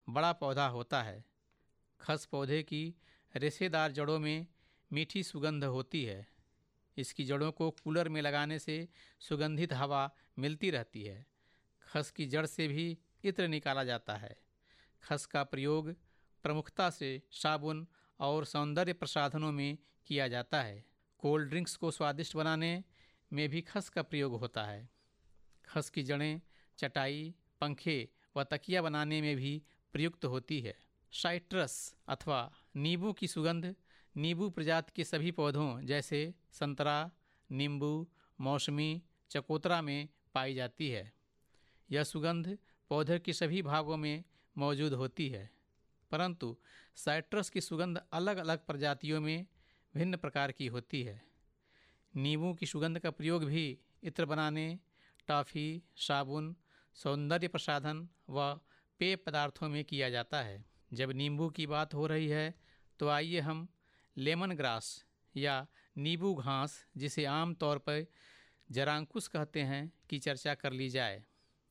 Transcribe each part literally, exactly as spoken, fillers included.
बड़ा पौधा होता है। खस पौधे की रेशेदार जड़ों में मीठी सुगंध होती है। इसकी जड़ों को कूलर में लगाने से सुगंधित हवा मिलती रहती है। खस की जड़ से भी इत्र निकाला जाता है। खस का प्रयोग प्रमुखता से साबुन और सौंदर्य प्रसाधनों में किया जाता है। कोल्ड ड्रिंक्स को स्वादिष्ट बनाने में भी खस का प्रयोग होता है। खस की जड़ें चटाई, पंखे व तकिया बनाने में भी प्रयुक्त होती है। साइट्रस अथवा नींबू की सुगंध नींबू प्रजाति के सभी पौधों जैसे संतरा, नींबू, मौसमी, चकोतरा में पाई जाती है। यह सुगंध पौधे के सभी भागों में मौजूद होती है, परंतु साइट्रस की सुगंध अलग अलग प्रजातियों में भिन्न प्रकार की होती है। नींबू की सुगंध का प्रयोग भी इत्र बनाने, टॉफ़ी, साबुन, सौंदर्य प्रसाधन व पेय पदार्थों में किया जाता है। जब नींबू की बात हो रही है तो आइए हम लेमन ग्रास या नींबू घास, जिसे आम तौर पर जरांकुश कहते हैं, की चर्चा कर ली जाए।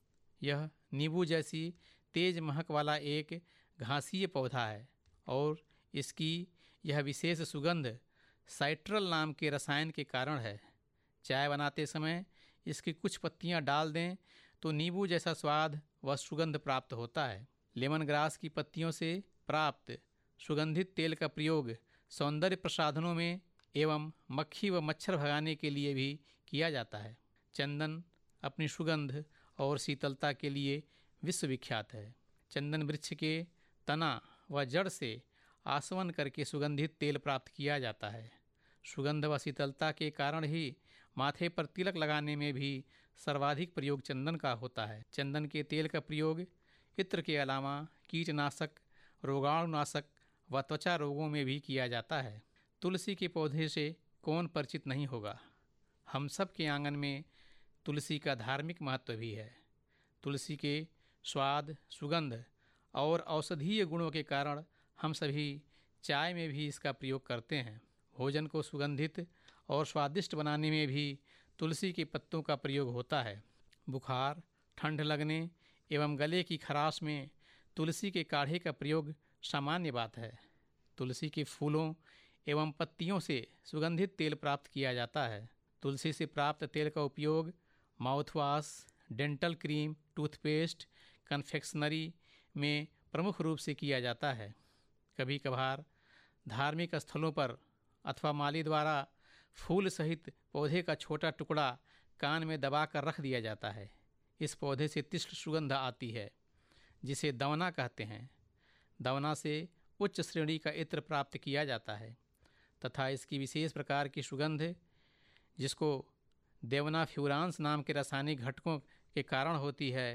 यह नींबू जैसी तेज महक वाला एक घासीय पौधा है और इसकी यह विशेष सुगंध साइट्रल नाम के रसायन के कारण है। चाय बनाते समय इसकी कुछ पत्तियां डाल दें तो नींबू जैसा स्वाद व सुगंध प्राप्त होता है। लेमन ग्रास की पत्तियों से प्राप्त सुगंधित तेल का प्रयोग सौंदर्य प्रसाधनों में एवं मक्खी व मच्छर भगाने के लिए भी किया जाता है। चंदन अपनी सुगंध और शीतलता के लिए विश्वविख्यात है। चंदन वृक्ष के तना व जड़ से आसवन करके सुगंधित तेल प्राप्त किया जाता है। सुगंध व शीतलता के कारण ही माथे पर तिलक लगाने में भी सर्वाधिक प्रयोग चंदन का होता है। चंदन के तेल का प्रयोग इत्र के अलावा कीटनाशक, रोगाणुनाशक व त्वचा रोगों में भी किया जाता है। तुलसी के पौधे से कौन परिचित नहीं होगा। हम सब के आंगन में तुलसी का धार्मिक महत्व भी है। तुलसी के स्वाद, सुगंध और औषधीय गुणों के कारण हम सभी चाय में भी इसका प्रयोग करते हैं। भोजन को सुगंधित और स्वादिष्ट बनाने में भी तुलसी के पत्तों का प्रयोग होता है। बुखार, ठंड लगने एवं गले की खराश में तुलसी के काढ़े का प्रयोग सामान्य बात है। तुलसी के फूलों एवं पत्तियों से सुगंधित तेल प्राप्त किया जाता है। तुलसी से प्राप्त तेल का उपयोग mouthwash, dental cream, toothpaste, confectionery में प्रमुख रूप से किया जाता है। कभी कभार धार्मिक स्थलों पर अथवा माली द्वारा फूल सहित पौधे का छोटा टुकड़ा कान में दबा कर रख दिया जाता है। इस पौधे से तीक्ष्ण सुगंध आती है, जिसे दवना कहते हैं। दवना से उच्च श्रेणी का इत्र प्राप्त किया जाता है तथा इसकी विशेष प्रकार की सुगंध, जिसको देवना फ्यूरांस नाम के रासायनिक घटकों के कारण होती है।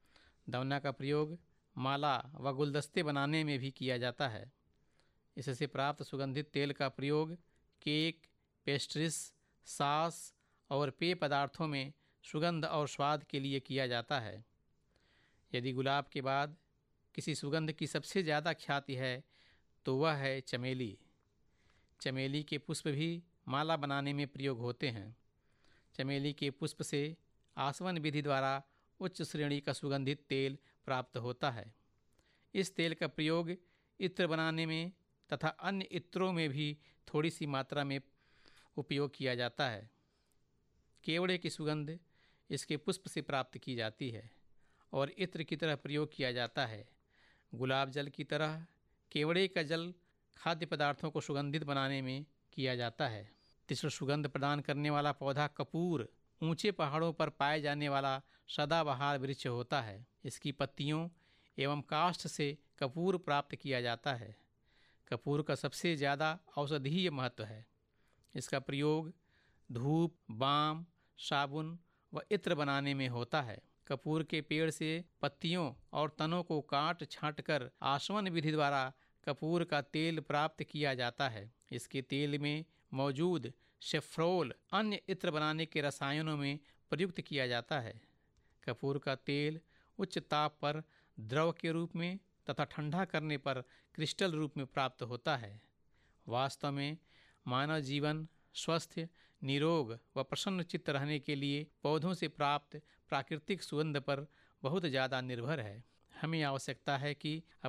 दवना का प्रयोग माला व गुलदस्ते बनाने में भी किया जाता है। इससे प्राप्त सुगंधित तेल का प्रयोग केक, पेस्ट्रीज, सॉस और पेय पदार्थों में सुगंध और स्वाद के लिए किया जाता है। यदि गुलाब के बाद किसी सुगंध की सबसे ज़्यादा ख्याति है तो वह है चमेली। चमेली के पुष्प भी माला बनाने में प्रयोग होते हैं। चमेली के पुष्प से आसवन विधि द्वारा उच्च श्रेणी का सुगंधित तेल प्राप्त होता है। इस तेल का प्रयोग इत्र बनाने में तथा अन्य इत्रों में भी थोड़ी सी मात्रा में उपयोग किया जाता है। केवड़े की सुगंध इसके पुष्प से प्राप्त की जाती है और इत्र की तरह प्रयोग किया जाता है। गुलाब जल की तरह केवड़े का जल खाद्य पदार्थों को सुगंधित बनाने में किया जाता है। तीक्ष्ण सुगंध प्रदान करने वाला पौधा कपूर ऊंचे पहाड़ों पर पाए जाने वाला सदाबहार वृक्ष होता है। इसकी पत्तियों एवं काष्ठ से कपूर प्राप्त किया जाता है। कपूर का सबसे ज़्यादा औषधीय महत्व है। इसका प्रयोग धूप, बाम, साबुन व इत्र बनाने में होता है। कपूर के पेड़ से पत्तियों और तनों को काट छाँट कर आसवन विधि द्वारा कपूर का तेल प्राप्त किया जाता है। इसके तेल में मौजूद सेफ्रोल अन्य इत्र बनाने के रसायनों में प्रयुक्त किया जाता है। कपूर का तेल उच्च ताप पर द्रव के रूप में तथा ठंडा करने पर क्रिस्टल रूप में प्राप्त होता है। वास्तव में मानव जीवन स्वस्थ, निरोग व प्रसन्न चित्त रहने के लिए पौधों से प्राप्त प्राकृतिक सुगंध पर बहुत ज़्यादा निर्भर है। हमें आवश्यकता है कि